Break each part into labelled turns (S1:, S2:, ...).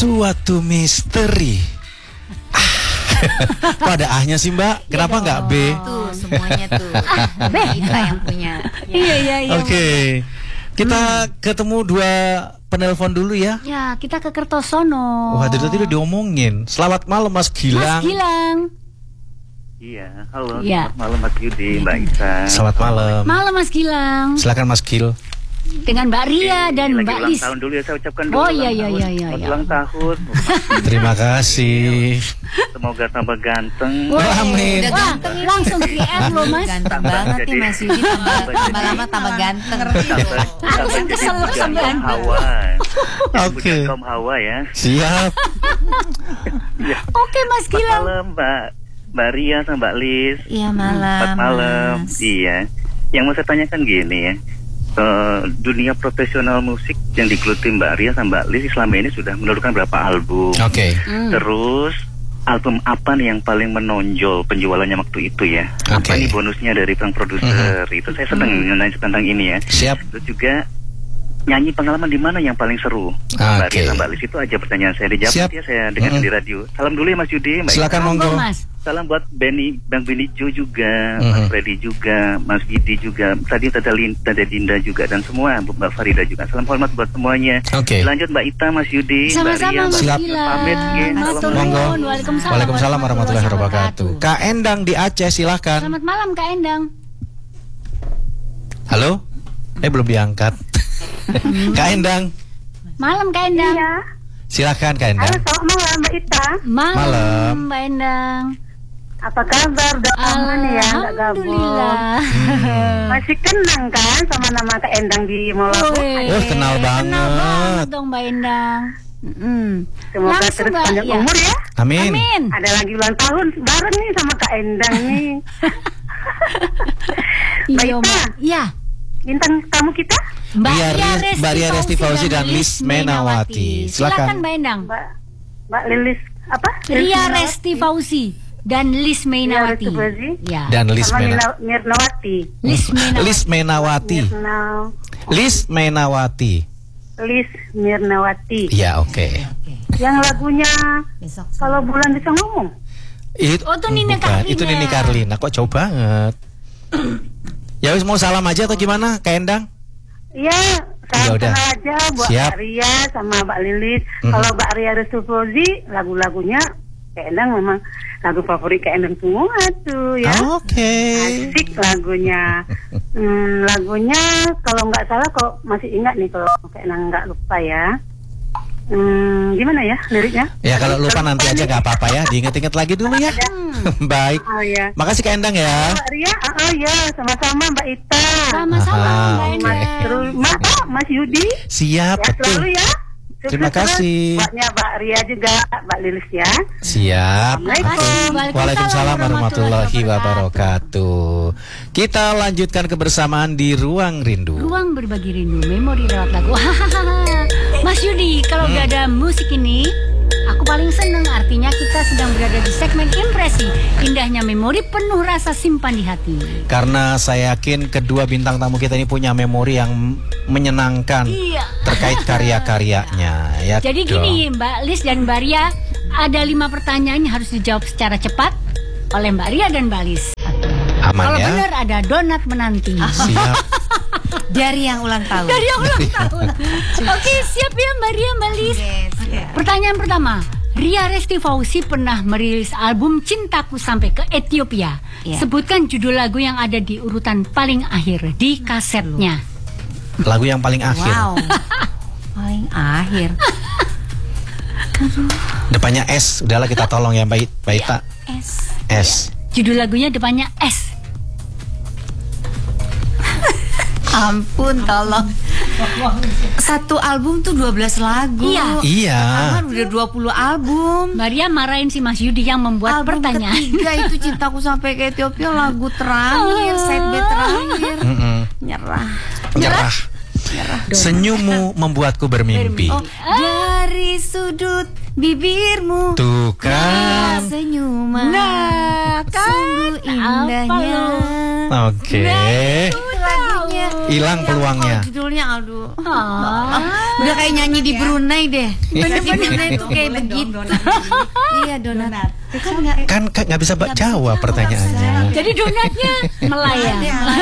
S1: Suatu misteri. Kok ada A-nya sih Mbak? Kenapa nggak B?
S2: Tuh semuanya tuh B kita yang punya.
S3: Iya.
S1: Oke. Kita ketemu dua penelpon dulu ya.
S3: Ya, kita ke Kertosono.
S1: Wah, tadi udah diomongin. Selamat malam Mas Gilang.
S3: Mas Gilang.
S4: Iya, halo.
S3: Ya.
S4: Selamat malam Mas Yudi, Mbak Isa.
S1: Selamat malam.
S3: Malam Mas Gilang.
S1: Silakan Mas Gil.
S3: Dengan Mbak Ria dan
S4: Lagi
S3: Mbak
S4: ulang
S3: Lis.
S4: tahun dulu ya, saya ucapkan dulu.
S3: Oh iya.
S4: Selamat ulang tahun.
S1: Terima kasih.
S4: Semoga tambah ganteng.
S1: Wah, amin.
S2: Udah
S3: Wah,
S2: ganteng ini.
S3: langsung DM loh Mas.
S2: Ganteng banget nih Mas Yudi, tambah lama tambah ganteng.
S3: Langsung keselak sama Anda.
S4: Hawa.
S1: Oke.
S4: Kaum Hawa ya.
S1: Siap.
S4: Ya.
S3: Oke Mas
S4: Selamat
S3: Gilang.
S4: malam Mbak Ria sama Mbak Lis.
S2: Iya malam.
S4: Selamat malam.
S2: Mas.
S4: Iya. Yang mau saya tanyakan gini ya. Dunia profesional musik yang digeluti Mbak Ria sama Mbak Lis selama ini sudah menurunkan berapa album?
S1: Oke.
S4: Terus album apa nih yang paling menonjol penjualannya waktu itu ya? Apa
S1: Oke.
S4: nih bonusnya dari sang produser? Itu saya senang nanya tentang ini ya.
S1: Siap.
S4: Terus juga nyanyi pengalaman di mana yang paling seru? Mbak
S1: Oke.
S4: Ria sama Mbak Lis itu aja pertanyaan saya. Dijawab
S1: Siap.
S4: ya, saya dengar di radio. Salam dulu ya Mas Yudi, Mbak.
S1: Silakan
S3: Monggo
S1: monggo.
S3: Mas.
S4: Salam buat Bang Benny Jo juga, Mas Freddy juga, Mas Didi juga, tadi Tata Dinda juga, dan semua Mbak Farida juga. Salam hormat buat semuanya.
S1: Oke.
S4: Lanjut Mbak Ita, Mas Yudi,
S3: Sama-sama Mas
S1: Siap.
S3: Gilang.
S4: Pamit, ya.
S3: Matur
S1: Monggo.
S3: nuwun. Waalaikumsalam.
S1: Waalaikumsalam warahmatullahi wabarakatuh. Kak Endang di Aceh silahkan.
S3: Selamat malam Kak Endang.
S1: Halo? Belum diangkat. Kak Endang.
S3: Malam Kak Endang.
S1: Silahkan Kak Endang.
S5: Selamat malam Mbak Ita.
S1: Malam.
S3: Mbak Endang.
S5: Apa kabar? Udah aman ya? Nggak gabut.
S3: Alhamdulillah.
S5: Masih kenang kan sama nama Kak Endang di Molabu?
S1: Oh, kenal banget.
S3: Kenal banget dong Mbak Endang.
S5: Semoga
S3: Langsung,
S5: terus
S3: Mbak,
S5: panjang
S3: ya.
S5: umur ya.
S1: Amin.
S3: Amin.
S5: Ada lagi ulang tahun bareng nih sama Kak Endang nih. Mbak
S3: Iya,
S5: Ita,
S3: Mbak. Iya.
S5: bintang tamu kita
S3: Mbak
S1: Ria Resti Fauzi dan Lis Menawati.
S3: Silakan Mbak Endang.
S5: Mbak Lilis apa?
S3: Ria Resti Fauzi dan Lis Menawati.
S5: Ria Resti Fauzi.
S3: Ya.
S1: Dan Lis
S5: Sama
S1: Menawati.
S5: Mirnawati.
S3: Lis Menawati.
S1: Lis Menawati. Lis Menawati.
S5: Lis Mirnawati.
S1: Ya, oke.
S5: Yang lagunya
S2: Besok.
S5: Kalau Bulan Bisa Ngomong.
S3: Oh, itu Nini Carlina.
S1: Itu Nini Carlina. Kok jauh banget. Ya wis, mau salam aja atau gimana Kak Endang?
S5: Iya,
S1: Ya
S5: saya
S1: udah.
S5: kenal aja buat
S1: Siap.
S5: Mbak Ria sama Mbak Lilis. Kalau Mbak Ria Resti Fauzi, lagu-lagunya Kak Endang memang lagu favorit Kak Endang semua tuh ya.
S1: Oke.
S5: Asik lagunya. Lagunya kalau nggak salah kok masih ingat nih kalau Kak Endang nggak lupa ya. Gimana ya liriknya?
S1: Ya kalau lupa nanti aja gak apa-apa ya. Diinget-inget lagi dulu ya. Baik.
S5: Oh ya.
S1: Makasih Kak Endang ya.
S5: Mbak Ria, ya sama-sama Mbak Ita.
S3: Sama-sama
S1: Aha,
S3: Mbak
S1: oke.
S3: Endang.
S5: Terus Mas Yudi.
S1: Siap,
S5: Ya
S1: betul.
S5: selalu ya.
S1: Terima
S5: Sukses
S1: kasih.
S5: buatnya Mbak Ria juga, Mbak Lilis ya.
S1: Siap.
S5: Assalamualaikum.
S1: Waalaikumsalam warahmatullahi wabarakatuh. Kita lanjutkan kebersamaan di Ruang Rindu.
S3: Ruang berbagi rindu, memori lewat lagu. Mas Yudi, kalau udah ada musik ini, aku paling seneng. Artinya kita sedang berada di segmen impresi. Indahnya memori penuh rasa simpan di hati.
S1: Karena saya yakin kedua bintang tamu kita ini punya memori yang menyenangkan
S3: Iya.
S1: terkait karya-karyanya. Ya
S3: Jadi
S1: dong.
S3: gini Mbak Lis dan Mbak Ria, ada 5 pertanyaan yang harus dijawab secara cepat oleh Mbak Ria dan Mbak Lis.
S1: Aman
S3: Kalau
S1: ya.
S3: benar ada donat menanti.
S1: Siap.
S2: Dari yang ulang tahun.
S3: Dari yang ulang tahun. Oke, siap ya Mbak Ria, Mbak Lis.
S2: Yes, ya.
S3: Pertanyaan pertama, Ria Resti Fauzi pernah merilis album Cintaku Sampai ke Ethiopia.
S2: Ya.
S3: Sebutkan judul lagu yang ada di urutan paling akhir di kasetnya.
S1: Lagu yang paling akhir.
S2: Wow. Paling akhir.
S1: Depannya S. Udahlah kita tolong ya Mbak Ita. S.
S3: Judul lagunya depannya S.
S2: Ampun, tolong. Satu album tuh 12 lagu.
S3: Iya.
S1: Iya.
S2: Kan udah 20 album.
S3: Mbak Ria marahin si Mas Yudi yang membuat
S2: Album
S3: pertanyaan.
S2: ketiga itu Cintaku Sampai ke Ethiopia, lagu terakhir, side B terakhir. Nyerah.
S1: Nyerah. Senyummu membuatku bermimpi.
S2: Oh, dari sudut bibirmu
S1: Tuh kan.
S2: senyuman.
S3: Nah, kan
S2: Sungguh indahnya.
S1: Oke.
S2: Itu lagunya.
S1: hilang peluangnya.
S2: Kalau judulnya aduh.
S3: Ah.
S2: Udah kayak nyanyi di Brunei deh. Di Brunei tuh kayak begitu. Iya, donat.
S1: Kan nggak bisa jawab pertanyaannya.
S3: Jadi donatnya melayang.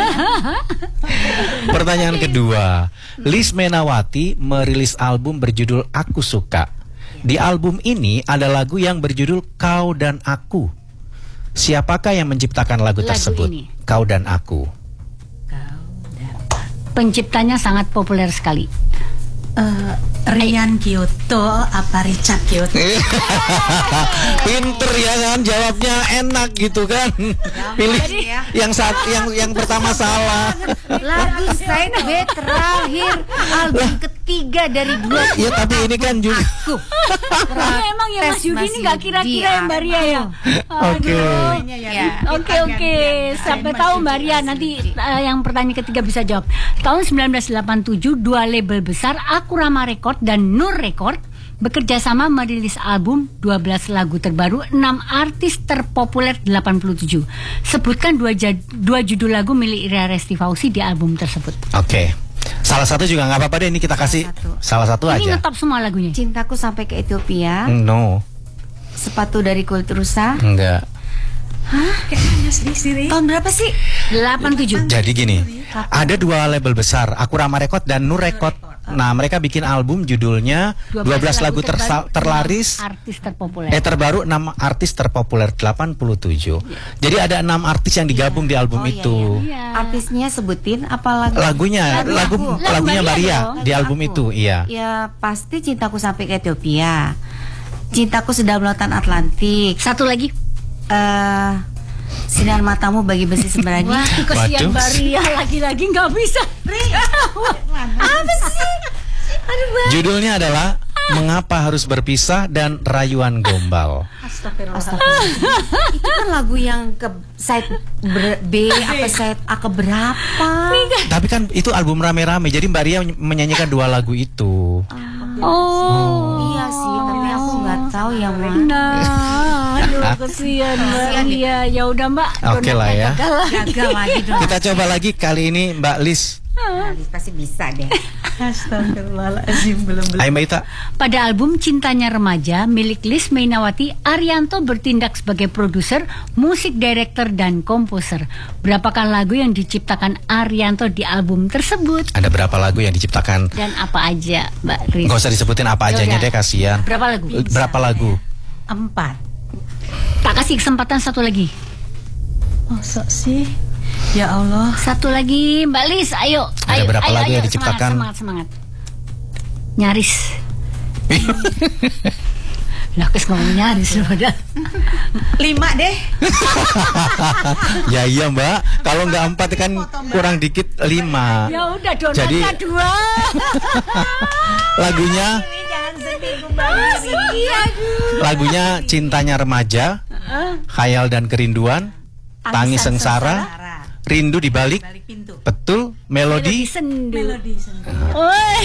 S1: Pertanyaan kedua, Liz Menawati merilis album berjudul Aku Suka. Di album ini ada lagu yang berjudul Kau dan Aku. Siapakah yang menciptakan lagu tersebut?
S3: Ini.
S1: Kau dan Aku.
S3: Penciptanya sangat populer sekali.
S6: Rian Kyoto apa Richard Kyoto?
S1: Pinter ya kan, jawabnya enak gitu kan. Pilih yang pertama salah.
S2: Lagu side B terakhir album ketiga dari 2.
S1: Ya tapi ini kan juga.
S3: Ya, emang ya Mas Yudi ini nggak kira-kira ya Mbak Ria ya.
S1: Oke.
S3: Oke. Sampai tahu Mbak Ria nanti yang pertanyaan ketiga bisa jawab. Tahun 1987 dua label besar Akurama Record dan Nur Record bekerja sama merilis album 12 lagu terbaru 6 artis terpopuler 87. Sebutkan dua judul lagu milik Ria Resti Fauzi di album tersebut.
S1: Oke. Salah satu juga nggak apa-apa deh, ini kita kasih salah satu
S3: Ini
S1: aja.
S3: ngetop semua lagunya.
S2: Cintaku Sampai ke Ethiopia.
S1: No.
S2: Sepatu dari Kulit Rusa.
S1: Enggak.
S2: Tahun berapa sih?
S3: 87.
S1: Jadi gini, ada dua label besar, Akurama Record dan Nur Record. Nah, mereka bikin album judulnya 12 lagu terlaris
S3: artis terpopuler.
S1: terbaru 6 artis terpopuler 87. Jadi ada 6 artis yang digabung di album itu.
S3: Iya.
S2: Artisnya sebutin apa lagu?
S1: Lagunya Mbak Ria di album itu, iya.
S2: Ya pasti Cintaku Sampai ke Ethiopia. Cintaku Sedalam Lautan Atlantik.
S3: Satu lagi.
S2: Sinar Matamu Bagi Besi Sembrani.
S3: Wah, kesian
S1: Waduh.
S3: Mbak Ria lagi-lagi nggak bisa.
S2: Apa sih? Aduh, Bang.
S1: Judulnya adalah Mengapa Harus Berpisah dan Rayuan Gombal.
S2: Astagfirullah. Itu kan lagu yang ke side B apa side A ke berapa?
S1: Tapi kan itu album rame-rame, jadi Mbak Ria menyanyikan dua lagu itu.
S2: Iya sih, tapi aku nggak tahu yang mana.
S3: Nah, aduh kesian Mbak Ria. Ya udah Mbak.
S1: Oke lah ya.
S2: Gagal lagi dong.
S1: Kita coba lagi kali ini Mbak Liz.
S2: Pasti bisa deh.
S6: Astagfirullahaladzim, belum.
S1: Ayo Mbak Ita.
S3: Pada album Cintanya Remaja milik Liz Menawati, Arianto bertindak sebagai produser, musik director dan komposer. Berapakah lagu yang diciptakan Arianto di album tersebut?
S1: Ada berapa lagu yang diciptakan?
S3: Dan apa aja, Mbak Riz?
S1: Gak usah disebutin apa ajanya
S3: Yaudah.
S1: deh, kasihan.
S3: Berapa lagu?
S1: Berapa lagu?
S6: 4.
S3: Tak kasih kesempatan satu lagi.
S6: Masa sih? Ya Allah.
S3: Satu lagi, Mbak Liz, ayo.
S1: Ada berapa
S3: ayo,
S1: lagu
S3: ayo,
S1: yang diciptakan?
S3: Semangat. Nyaris. Lah, kes ngomong nyaris loh, udah.
S6: 5 deh.
S1: Ya iya Mbak, kalau nggak 4 kan kurang dikit 5.
S3: Ya udah, donatnya
S1: Jadi
S3: 2.
S1: lagunya
S6: Jangan sedih, Mbak.
S1: lagunya Cintanya Remaja, Khayal dan Kerinduan, Tangis Sengsara, Rindu di Balik
S6: Pintu.
S1: Betul, Melodi.
S3: Sendu.
S6: Melodi sendu.
S3: Oi.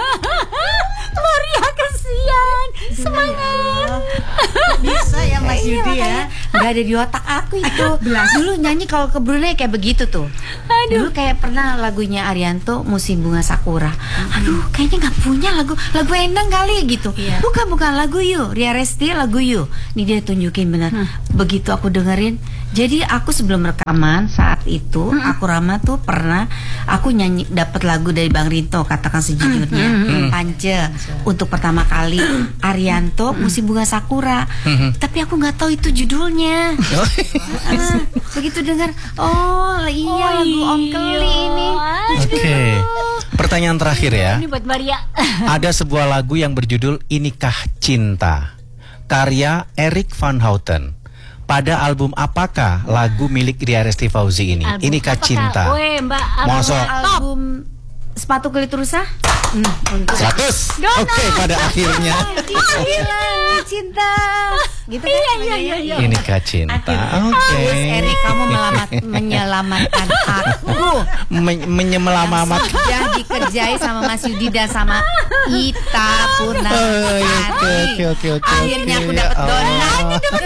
S3: Maria kasihan. Semangat.
S6: Bisa ya Mas Yudi ya.
S2: Gak ada di otak aku itu. Dulu nyanyi kalau ke Brunei kayak begitu tuh. Dulu kayak pernah lagunya Arianto Musim Bunga Sakura. Aduh, kayaknya nggak punya lagu Endang kali gitu.
S6: Iya.
S2: Bukan lagu You, Ria Resti lagu You. Nih dia tunjukin benar. Begitu aku dengerin, jadi aku sebelum rekaman saat itu Akurama tuh pernah aku nyanyi dapat lagu dari Bang Rinto, Katakan Sejujurnya, Pance untuk pertama kali Arianto Musim Bunga Sakura. Tapi aku nggak tahu itu judulnya. Begitu dengar, oh iya lagu Om Keli ini.
S1: Oke. Pertanyaan terakhir ya.
S3: Ini buat Maria.
S1: Ada sebuah lagu yang berjudul Inikah Cinta, karya Erik van Houten. Pada album apakah lagu milik Ria Resti Fauzi ini?
S3: Album
S1: Inikah
S3: apakah?
S1: Cinta.
S3: Weh, Mbak.
S1: Masa?
S2: Album Sepatu Kulit Rusa.
S1: 100. Oke, pada akhirnya.
S2: Gila, cinta gitu kan?
S3: Iya.
S1: Inikah cinta. Oke.
S2: Eri, kamu menyelamatkan aku.
S1: Menyelamat.
S2: Sudah dikerjai sama Mas Yudi dan sama Ita Purnasari.
S1: Oke.
S2: Akhirnya aku dapat donat.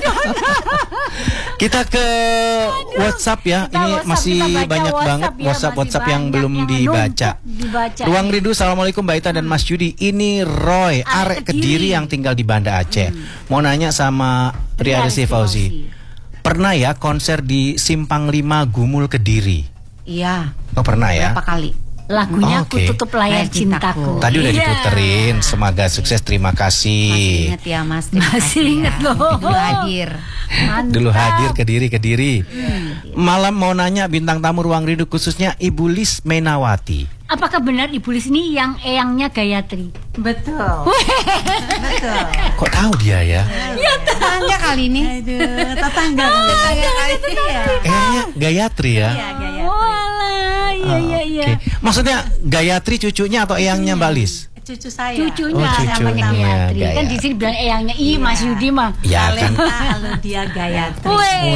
S1: Kita ke WhatsApp ya.
S3: Kita
S1: Ini
S3: WhatsApp,
S1: masih
S3: kita baca
S1: banyak
S3: WhatsApp
S1: banget
S3: ya, masih
S1: WhatsApp yang
S3: banyak
S1: belum
S3: yang
S1: dibaca.
S3: numpuk dibaca.
S1: Ruang Rindu, assalamualaikum Mbak Ita dan Mas Yudi. Ini Roy, arek Kediri yang tinggal di Banda Aceh. Mau nanya sama Ria Resti Fauzi. Pernah ya konser di Simpang 5 Gumul Kediri?
S2: Iya.
S1: Oh pernah ya?
S2: Berapa kali?
S3: Lagunya Aku
S1: Oke.
S3: Tutup Layar Cintaku.
S1: Tadi udah
S3: Iya.
S1: diputerin. Semoga sukses. Terima kasih.
S2: Masih ingat ya Mas? Terima
S3: Masih
S2: kasih
S3: ingat
S2: ya.
S3: loh.
S2: Dulu hadir.
S3: Mantap.
S1: Dulu hadir Kediri. Malam mau nanya bintang tamu Ruang Rindu khususnya Ibu Lis Menawati.
S3: Apakah benar Ibu Lis ini yang eyangnya Gayatri?
S6: Betul. Betul.
S1: Kok tahu dia ya?
S2: Tetangga kali ini.
S6: Aduh, tetangga kali ini ya.
S1: Kayaknya Gayatri ya.
S6: Iya, Gayatri.
S3: Walah, iya.
S1: Oke. Maksudnya Gayatri cucunya atau eyangnya Mbak Lis?
S6: Cucu saya.
S3: Cucunya
S1: Oh, cucunya
S3: namanya Gayatri. Kan
S1: Gayatri.
S3: di sini bilang eyangnya Mas Yudi mah.
S1: Ya kan.
S6: Kalau dia Gayatri.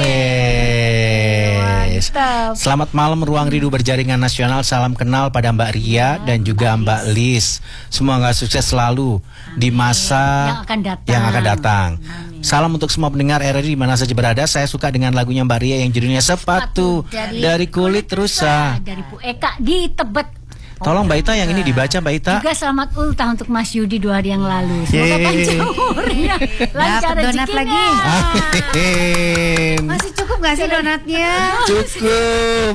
S1: Wes.
S3: Mantap.
S1: Selamat malam Ruang Rindu Berjaringan Nasional. Salam kenal pada Mbak Ria dan juga Mbak Lis. Semoga sukses selalu di masa
S3: Yang akan datang.
S1: Salam untuk semua pendengar RRI di mana saja berada. Saya suka dengan lagunya Mbak Ria yang judulnya Sepatu dari Kulit Rusa.
S3: Dari Bu Eka di Tebet.
S1: Tolong Mbak Ita yang ini dibaca Mbak Ita.
S3: Juga selamat ultah untuk Mas Yudi 2 hari yang lalu. Semoga
S1: Yeay.
S3: panjang umurnya, lancar
S2: Dapat donat
S3: rezekinya.
S2: lagi.
S1: Amin.
S2: Masih cukup gak sih donatnya?
S1: Cukup.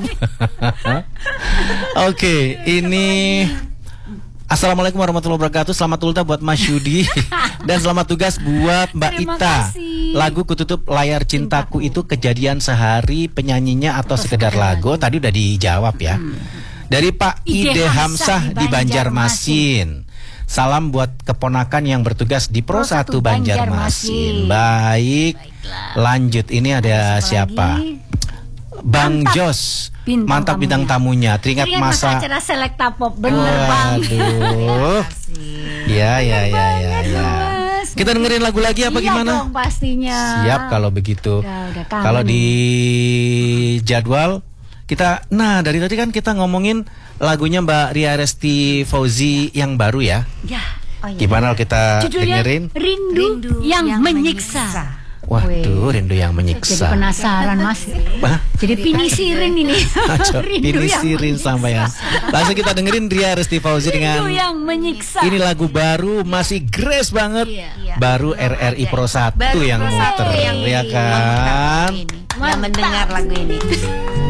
S1: Oke, ini Assalamualaikum warahmatullahi wabarakatuh. Selamat ultah buat Mas Yudi dan selamat tugas buat Mbak
S3: Terima
S1: Ita.
S3: kasih.
S1: Lagu Kututup Layar Cintaku itu kejadian sehari, penyanyinya atau sekedar lagu? Tadi udah dijawab ya. Dari Pak Ide Hamsah di Banjarmasin. Salam buat keponakan yang bertugas di Pro 1 Banjarmasin. Baik. Lanjut, ini ada siapa? Bang Jos. Mantap bintang tamunya. Teringat masa
S3: acara Selekta Pop. Bener banget.
S1: Waduh. Ya.
S3: Mas.
S1: Kita dengerin lagu lagi apa
S3: Iya
S1: gimana?
S3: dong pastinya.
S1: Siap kalau begitu.
S3: Udah kangen
S1: Kalau di
S3: nih.
S1: jadwal kita, nah dari tadi kan kita ngomongin lagunya Mbak Ria Resti Fauzi yang baru ya.
S3: Ya.
S1: Gimana kalau kita
S3: Judulnya
S1: dengerin?
S3: Rindu, yang menyiksa.
S1: Waduh, rindu yang
S3: Jadi
S1: menyiksa.
S3: penasaran Mas.
S1: Hah?
S3: Jadi pinisirin ini.
S1: Aco,
S3: Rindu yang
S1: pinisirin
S3: menyiksa.
S1: sampai ya. Langsung kita dengerin Ria Resti Fauzi dengan
S3: Rindu yang menyiksa.
S1: ini lagu baru, masih grace banget.
S3: Iya.
S1: Baru RRI Pro 1 yang
S2: Pro 1
S1: muter,
S2: yang
S1: ya kan?
S2: yang mendengar lagu ini.